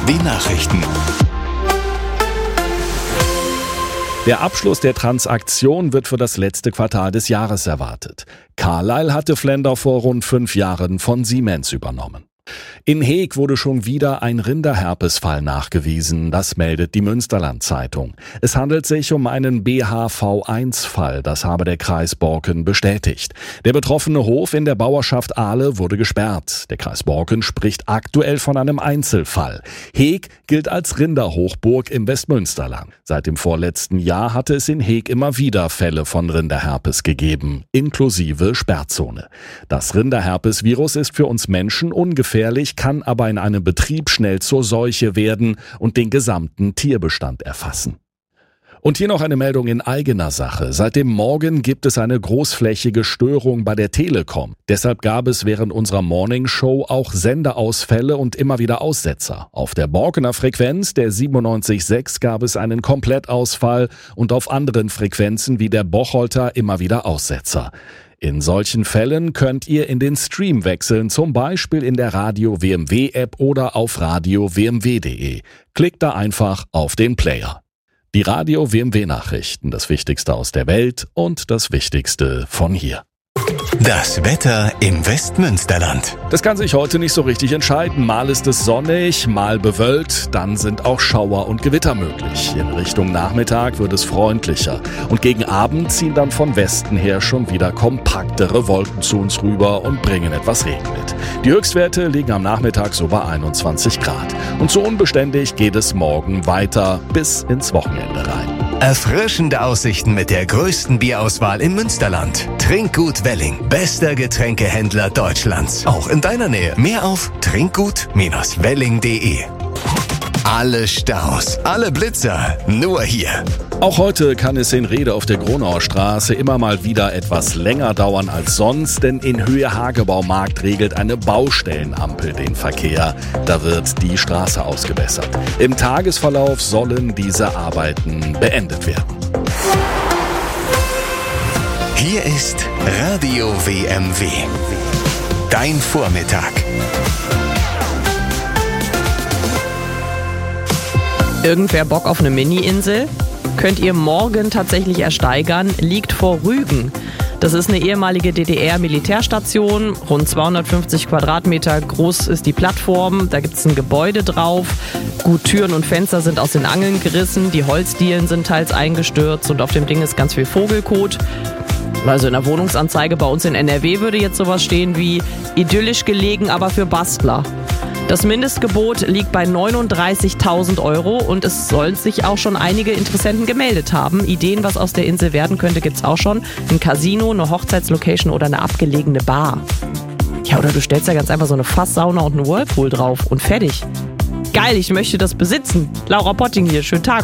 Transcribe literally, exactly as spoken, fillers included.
W Nachrichten. Der Abschluss der Transaktion wird für das letzte Quartal des Jahres erwartet. Carlyle hatte Flender vor rund fünf Jahren von Siemens übernommen. In Heeg wurde schon wieder ein Rinderherpesfall nachgewiesen, das meldet die Münsterland-Zeitung. Es handelt sich um einen B H V eins Fall, das habe der Kreis Borken bestätigt. Der betroffene Hof in der Bauerschaft Ahle wurde gesperrt. Der Kreis Borken spricht aktuell von einem Einzelfall. Heeg gilt als Rinderhochburg im Westmünsterland. Seit dem vorletzten Jahr hatte es in Heeg immer wieder Fälle von Rinderherpes gegeben, inklusive Sperrzone. Das Rinderherpesvirus ist für uns Menschen ungefährlich, kann aber in einem Betrieb schnell zur Seuche werden und den gesamten Tierbestand erfassen. Und hier noch eine Meldung in eigener Sache. Seit dem Morgen gibt es eine großflächige Störung bei der Telekom. Deshalb gab es während unserer Morningshow auch Sendeausfälle und immer wieder Aussetzer. Auf der Borkener Frequenz der siebenundneunzig Komma sechs gab es einen Komplettausfall und auf anderen Frequenzen wie der Bocholter immer wieder Aussetzer. In solchen Fällen könnt ihr in den Stream wechseln, zum Beispiel in der Radio W M W App oder auf radio w m w punkt d e. Klickt da einfach auf den Player. Die Radio W M W Nachrichten, das Wichtigste aus der Welt und das Wichtigste von hier. Das Wetter im Westmünsterland. Das kann sich heute nicht so richtig entscheiden. Mal ist es sonnig, mal bewölkt, dann sind auch Schauer und Gewitter möglich. In Richtung Nachmittag wird es freundlicher. Und gegen Abend ziehen dann von Westen her schon wieder kompaktere Wolken zu uns rüber und bringen etwas Regen mit. Die Höchstwerte liegen am Nachmittag so bei einundzwanzig Grad. Und so unbeständig geht es morgen weiter bis ins Wochenende rein. Erfrischende Aussichten mit der größten Bierauswahl im Münsterland. Trinkgut Welling, bester Getränkehändler Deutschlands. Auch in deiner Nähe. Mehr auf trinkgut Bindestrich welling punkt de. Alle Staus, alle Blitzer, nur hier. Auch heute kann es in Rede auf der Gronauer Straße immer mal wieder etwas länger dauern als sonst, denn in Höhe Hagebaumarkt regelt eine Baustellenampel den Verkehr. Da wird die Straße ausgebessert. Im Tagesverlauf sollen diese Arbeiten beendet werden. Hier ist Radio W M W. Dein Vormittag. Irgendwer Bock auf eine Mini-Insel? Könnt ihr morgen tatsächlich ersteigern, liegt vor Rügen. Das ist eine ehemalige D D R-Militärstation, rund zweihundertfünfzig Quadratmeter groß ist die Plattform, da gibt es ein Gebäude drauf. Gut, Türen und Fenster sind aus den Angeln gerissen, die Holzdielen sind teils eingestürzt und auf dem Ding ist ganz viel Vogelkot. Also in der Wohnungsanzeige bei uns in N R W würde jetzt sowas stehen wie idyllisch gelegen, aber für Bastler. Das Mindestgebot liegt bei neununddreißigtausend Euro und es sollen sich auch schon einige Interessenten gemeldet haben. Ideen, was aus der Insel werden könnte, gibt's auch schon. Ein Casino, eine Hochzeitslocation oder eine abgelegene Bar. Ja, oder du stellst ja ganz einfach so eine Fasssauna und einen Whirlpool drauf und fertig. Geil, ich möchte das besitzen. Laura Potting hier, schönen Tag.